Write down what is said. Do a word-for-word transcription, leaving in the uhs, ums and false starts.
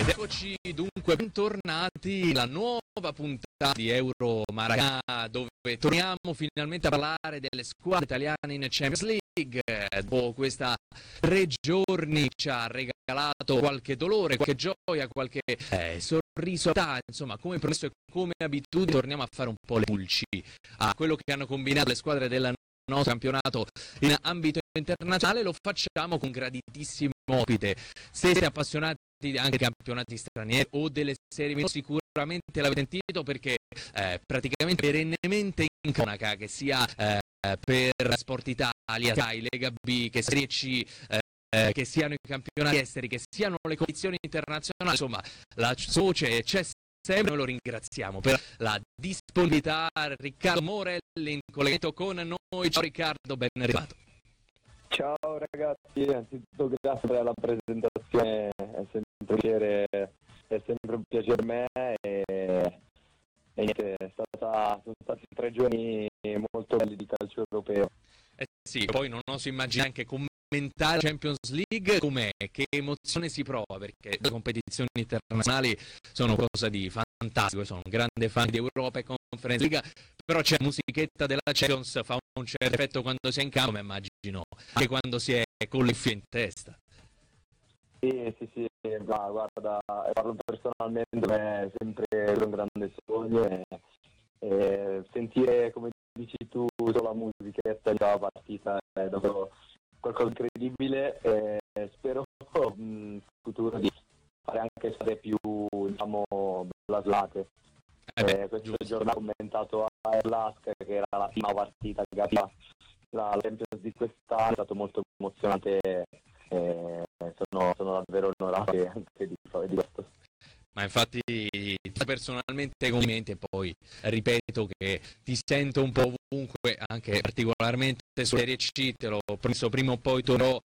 Ed eccoci dunque bentornati alla nuova puntata di Euro Maracanã, dove torniamo finalmente a parlare delle squadre italiane in Champions League. Dopo questa tre giorni ci ha regalato qualche dolore, qualche gioia, qualche eh, sorriso, insomma, come promesso e come abitudine torniamo a fare un po' le pulci a quello che hanno combinato le squadre del nostro campionato in ambito internazionale. Lo facciamo con graditissimo ospite. Se siete appassionati anche di campionati stranieri o delle serie minori, sicuramente l'avete sentito, perché eh, praticamente perennemente in cronaca, che sia eh, per Sport Italia, Sky, Lega B, che Serie C, eh, che siano i campionati esteri, che siano le competizioni internazionali, insomma la voce c'è sempre. Noi lo ringraziamo per la disponibilità. Riccardo Morelli in collegamento con noi. Ciao Riccardo, ben arrivato. Ciao ragazzi, anzitutto grazie per la presentazione, è sempre un piacere, è sempre un piacere per me e, e niente, è stata, sono stati tre giorni molto belli di calcio europeo. Eh sì, poi non oso immaginare anche commentare la Champions League, com'è, che emozione si prova, perché le competizioni internazionali sono qualcosa di fantastico, sono un grande fan di Europa e Conference League, però c'è la musichetta della Champions, fa un certo effetto quando si è in campo, ma immagino anche quando si è con le cuffie in testa. Sì, sì, sì, ma guarda, parlo personalmente, per me è sempre un grande sogno e, e sentire, come dici tu, la musichetta della partita è davvero qualcosa di incredibile e spero in futuro di fare anche storie più, diciamo, blasolate. Eh beh, eh, questo giusto. giorno ho commentato a Erlask, che era la prima partita che aveva la Champions di quest'anno, è stato molto emozionante e sono, sono davvero onorato anche di, di questo. Ma infatti personalmente complimenti, e poi ripeto che ti sento un po' ovunque, anche particolarmente su Serie C, te l'ho promesso, prima o poi tornerò